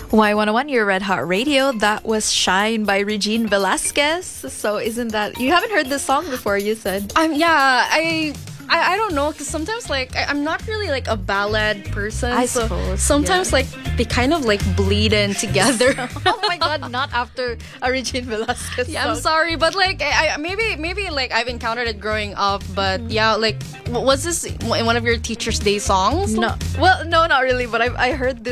Y101, your Red Hot Radio. That was Shine by Regine Velasquez. So isn't that... You haven't heard this song before, you said? I don't know, because sometimes I'm not really like a ballad person. I suppose. Sometimes they kind of like bleed in together. Oh my god, not after a Regine Velasquez Yeah, song. I'm sorry, but maybe I've encountered it growing up, but was this in one of your Teacher's Day songs? No. Well, no, not really, but I heard this